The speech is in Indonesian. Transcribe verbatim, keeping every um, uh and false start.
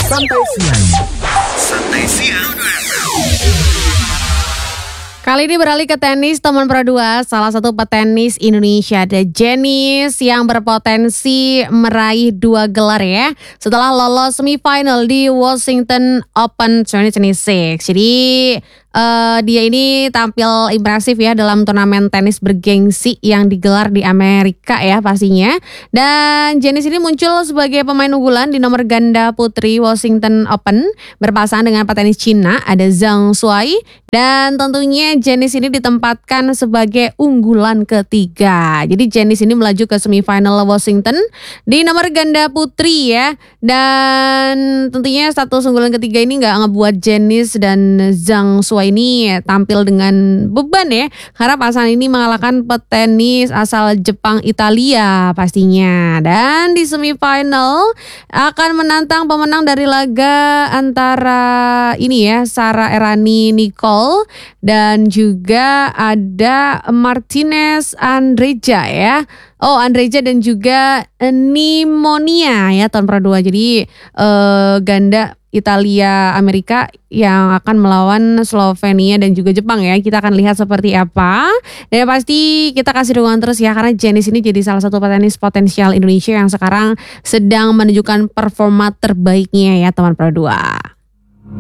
Santai Siang. Santai Siang. Kali ini beralih ke tenis, teman Pro dua. Salah satu petenis Indonesia ada Jenis yang berpotensi meraih dua gelar ya, setelah lolos semifinal di Washington Open dua ribu dua puluh enam. Jadi uh, dia ini tampil impresif ya dalam turnamen tenis bergengsi yang digelar di Amerika ya pastinya. Dan Jenis ini muncul sebagai pemain unggulan di nomor ganda putri Washington Open berpasangan dengan petenis Cina ada Zhang Shuai. Dan tentunya Jenis ini ditempatkan sebagai unggulan ketiga. Jadi Jenis ini melaju ke semifinal Washington di nomor ganda putri ya. Dan tentunya status unggulan ketiga ini gak ngebuat Jenis dan Zhang Shuai ini tampil dengan beban ya. Karena pasangan ini mengalahkan petenis asal Jepang Italia pastinya. Dan di semifinal akan menantang pemenang dari laga antara ini ya, Sara Errani Nicole dan juga ada Martinez Andreja ya. Oh, Andreja dan juga Nimonia ya tahun Pro dua. Jadi eh, ganda Italia Amerika yang akan melawan Slovenia dan juga Jepang ya. Kita akan lihat seperti apa. Dan pasti kita kasih dukungan terus ya, karena Jenis ini jadi salah satu petenis potensial Indonesia yang sekarang sedang menunjukkan performa terbaiknya ya teman Pro dua.